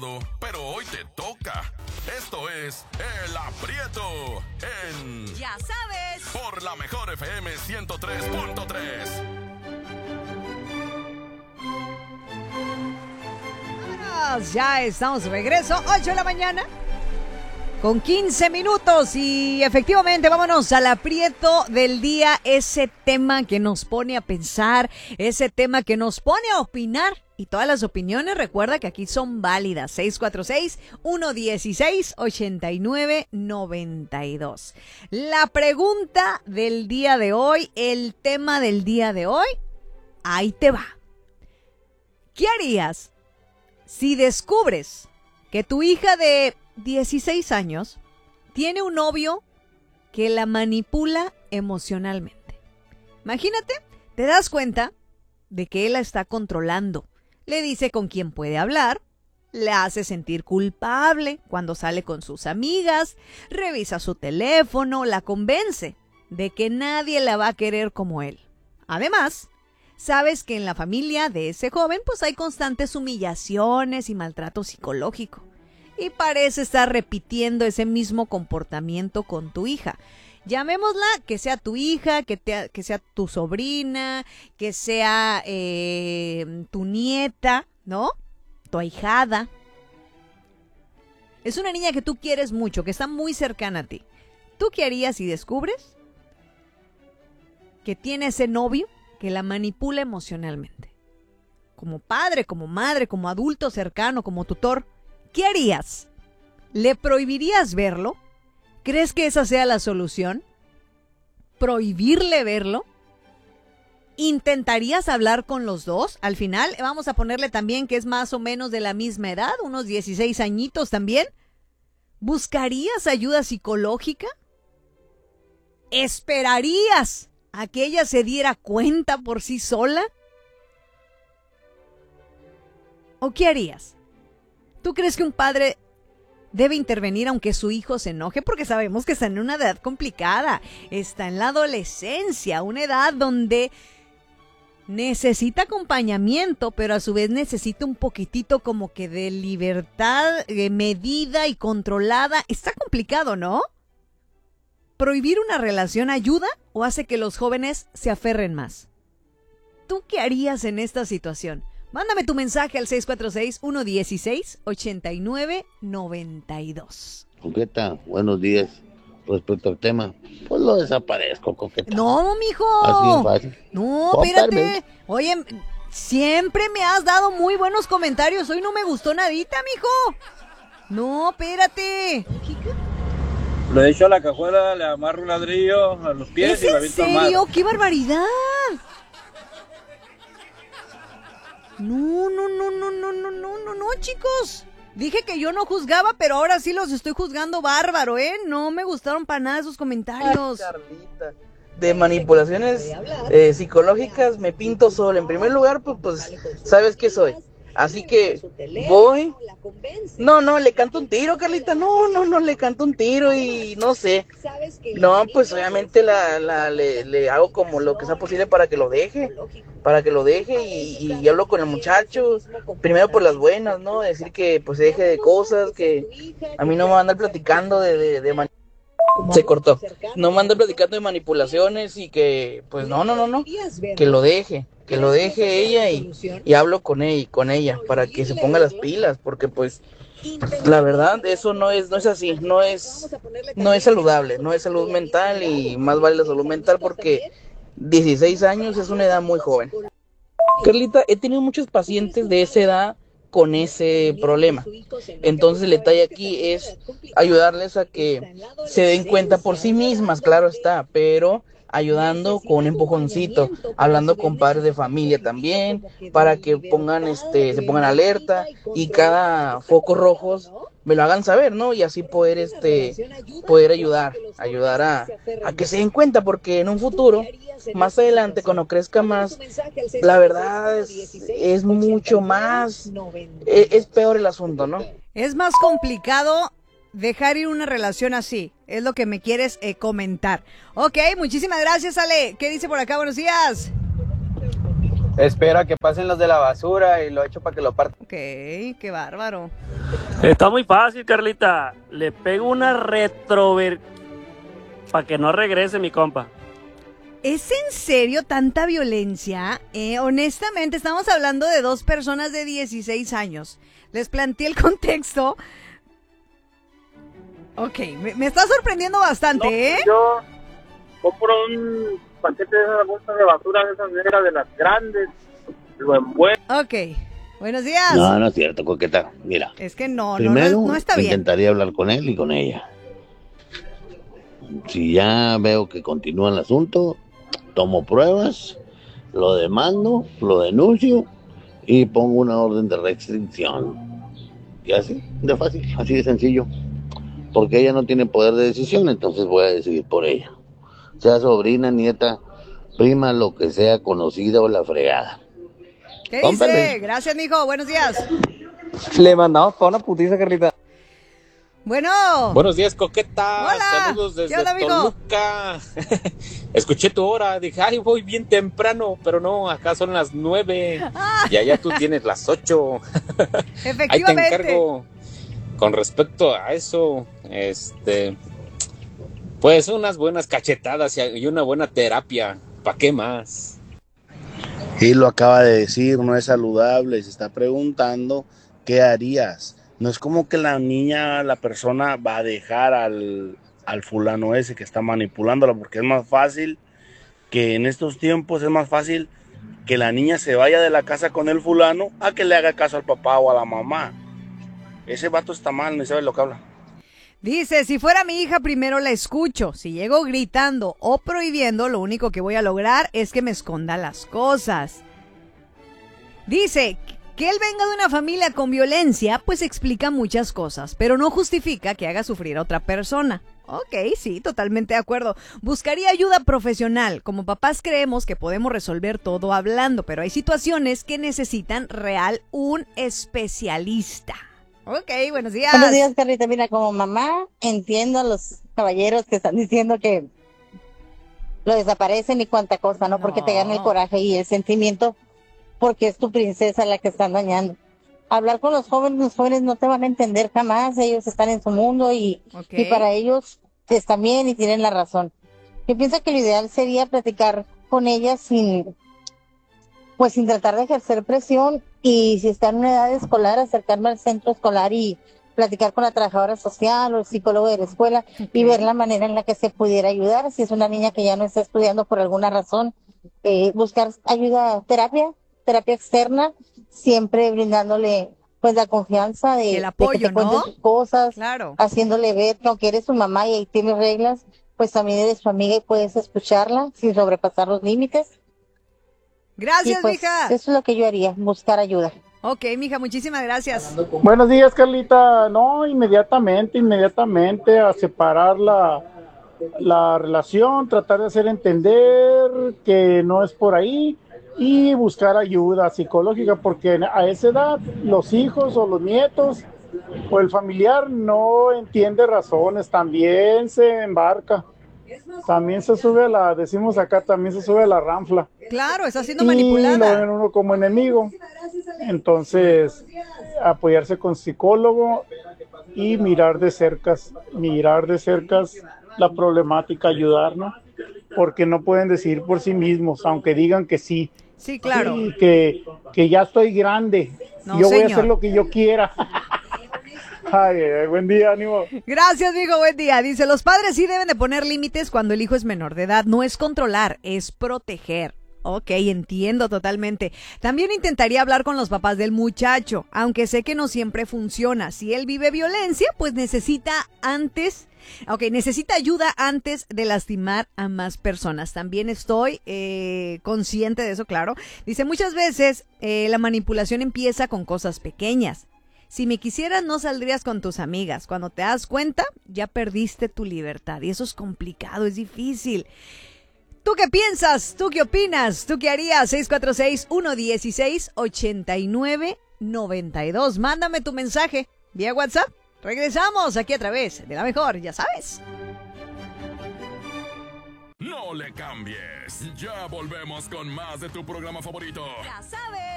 Pero hoy te toca. Esto es El Aprieto en... Ya sabes. Por la mejor FM 103.3. Ya estamos de regreso, 8 de la mañana, con 15 minutos. Y efectivamente, vámonos al aprieto del día. Ese tema que nos pone a pensar, ese tema que nos pone a opinar. Y todas las opiniones, recuerda que aquí son válidas. 646-116-8992. La pregunta del día de hoy, el tema del día de hoy, ahí te va. ¿Qué harías si descubres que tu hija de 16 años tiene un novio que la manipula emocionalmente? Imagínate, te das cuenta de que él la está controlando. Le dice con quién puede hablar, le hace sentir culpable cuando sale con sus amigas, revisa su teléfono, la convence de que nadie la va a querer como él. Además, sabes que en la familia de ese joven pues hay constantes humillaciones y maltrato psicológico. Y parece estar repitiendo ese mismo comportamiento con tu hija. Llamémosla que sea tu hija, que sea tu sobrina, que sea tu nieta, ¿no? Tu ahijada. Es una niña que tú quieres mucho, que está muy cercana a ti. ¿Tú qué harías si descubres que tiene ese novio que la manipula emocionalmente? Como padre, como madre, como adulto cercano, como tutor, ¿qué harías? ¿Le prohibirías verlo? ¿Crees que esa sea la solución? ¿Prohibirle verlo? ¿Intentarías hablar con los dos? Al final, vamos a ponerle también que es más o menos de la misma edad, unos 16 añitos también. ¿Buscarías ayuda psicológica? ¿Esperarías a que ella se diera cuenta por sí sola? ¿O qué harías? ¿Tú crees que un padre debe intervenir aunque su hijo se enoje? Porque sabemos que está en una edad complicada, está en la adolescencia, una edad donde necesita acompañamiento, pero a su vez necesita un poquitito como que de libertad medida y controlada. Está complicado, ¿no? ¿Prohibir una relación ayuda o hace que los jóvenes se aferren más? ¿Tú qué harías en esta situación? Mándame tu mensaje al 646-116-8992. Coqueta, buenos días. Respecto al tema, pues lo desaparezco, Coqueta. No, mijo. Así es fácil. No, espérate. Oye, siempre me has dado muy buenos comentarios. Hoy no me gustó nadita, mijo. No, espérate. Lo echo a la cajuela, le amarro un ladrillo a los pies ¿Es y la en aviento al mar. serio? ¡Qué barbaridad! No, chicos. Dije que yo no juzgaba, pero ahora sí los estoy juzgando bárbaro, ¿eh? No me gustaron para nada esos comentarios. Ay, Carlita, de manipulaciones psicológicas me pinto sola. En primer lugar, pues sabes qué soy. Así que voy. No, le canto un tiro, Carlita. No, le canto un tiro y no sé. No, pues obviamente le hago como lo que sea posible para que lo deje. Y hablo con el muchacho. Primero por las buenas, ¿no? Decir que pues se deje de cosas, que a mí no me van a andar platicando de se cortó. No me anda platicando de manipulaciones y que, pues no. Que lo deje ella y hablo con ella para que se ponga las pilas, porque pues la verdad eso no es así, no es saludable, no es salud mental y más vale la salud mental porque 16 años es una edad muy joven. Carlita, he tenido muchos pacientes de esa edad con ese problema. Entonces el detalle aquí es ayudarles a que se den cuenta por sí mismas, claro está, pero ayudando con un empujoncito, hablando con padres de familia también, para que se pongan alerta y cada foco rojos me lo hagan saber, ¿no? Y así poder ayudar a que se den cuenta, porque en un futuro, más adelante, cuando crezca más, la verdad es mucho más, es peor el asunto, ¿no? Es más complicado dejar ir una relación así, es lo que me quieres comentar. Ok, muchísimas gracias, Ale. ¿Qué dice por acá? Buenos días. Espero a que pasen los de la basura y lo echo para que lo partan. Ok, qué bárbaro. Está muy fácil, Carlita. Le pego una retrover para que no regrese mi compa. ¿Es en serio tanta violencia? Honestamente, estamos hablando de dos personas de 16 años. Les planteé el contexto. Ok, me está sorprendiendo bastante, ¿eh? Yo compro un paquete de esas bolsas de basura, de esas negras, de las grandes, lo envuelvo. Ok, buenos días. No, no es cierto, coqueta. Mira, Es que no primero está bien. intentaría hablar con él y con ella. Si ya veo que continúa el asunto, tomo pruebas, lo demando, lo denuncio y pongo una orden de restricción. Y así, de fácil, así de sencillo. Porque ella no tiene poder de decisión, entonces voy a decidir por ella. Sea sobrina, nieta, prima, lo que sea, conocida o la fregada. ¿Qué Cómpale. dice? Gracias, mijo. Buenos días. Le mandamos para una putiza, Carlita. Bueno. Buenos días, coqueta. Hola. Saludos ¿Qué desde onda, amigo? Toluca. Escuché tu hora. Dije, ay, voy bien temprano. Pero no, acá son las 9. Y allá tú tienes las 8. Efectivamente. Ahí te encargo. Con respecto a eso, pues unas buenas cachetadas y una buena terapia. ¿Para qué más? Y lo acaba de decir, no es saludable. Se está preguntando, ¿qué harías? No es como que la niña, la persona va a dejar al fulano ese que está manipulándola, porque es más fácil que en estos tiempos es más fácil que la niña se vaya de la casa con el fulano a que le haga caso al papá o a la mamá. Ese vato está mal, no sabe lo que habla. Dice, si fuera mi hija, primero la escucho. Si llego gritando o prohibiendo, lo único que voy a lograr es que me esconda las cosas. Dice, que él venga de una familia con violencia, pues explica muchas cosas, pero no justifica que haga sufrir a otra persona. Ok, sí, totalmente de acuerdo. Buscaría ayuda profesional. Como papás creemos que podemos resolver todo hablando, pero hay situaciones que necesitan un especialista. Ok, buenos días. Buenos días, Carlita. Mira, como mamá entiendo a los caballeros que están diciendo que lo desaparecen y cuánta cosa, ¿no? Porque te gana el coraje y el sentimiento, porque es tu princesa la que están dañando. Hablar con los jóvenes no te van a entender jamás, ellos están en su mundo y para ellos están bien y tienen la razón. Yo pienso que lo ideal sería platicar con ellas sin tratar de ejercer presión, y si está en una edad escolar, acercarme al centro escolar y platicar con la trabajadora social o el psicólogo de la escuela y ver la manera en la que se pudiera ayudar. Si es una niña que ya no está estudiando por alguna razón, buscar ayuda, terapia externa, siempre brindándole pues la confianza de el apoyo, de que te cuente ¿no? tus cosas, Claro. haciéndole ver que aunque eres su mamá y ahí tienes reglas, pues también eres su amiga y puedes escucharla sin sobrepasar los límites. Gracias, y pues, mija. Eso es lo que yo haría, buscar ayuda. Ok, mija, muchísimas gracias. Buenos días, Carlita. No, inmediatamente a separar la relación, tratar de hacer entender que no es por ahí y buscar ayuda psicológica, porque a esa edad los hijos o los nietos o el familiar no entiende razones, también se embarca. También se sube decimos acá, también se sube a la ranfla. Claro, está siendo Y lo manipulada. ven uno como enemigo. Entonces, apoyarse con psicólogo y mirar de cerca la problemática, ayudar, ¿no? Porque no pueden decidir por sí mismos, aunque digan que sí. Sí, claro. Sí, que ya estoy grande, No, yo voy señor. a hacer lo que yo quiera. Ay, buen día, ánimo. Gracias, mijo, buen día. Dice, los padres sí deben de poner límites cuando el hijo es menor de edad. No es controlar, es proteger. Ok, entiendo totalmente. También intentaría hablar con los papás del muchacho, aunque sé que no siempre funciona. Si él vive violencia, pues necesita ayuda antes de lastimar a más personas. También estoy consciente de eso, claro. Dice, muchas veces la manipulación empieza con cosas pequeñas. Si me quisieras, no saldrías con tus amigas. Cuando te das cuenta, ya perdiste tu libertad. Y eso es complicado, es difícil. ¿Tú qué piensas? ¿Tú qué opinas? ¿Tú qué harías? 646-116-8992. Mándame tu mensaje vía WhatsApp. Regresamos aquí a través de La Mejor, ya sabes. No No le cambies. Ya volvemos con más de tu programa favorito. Ya sabes.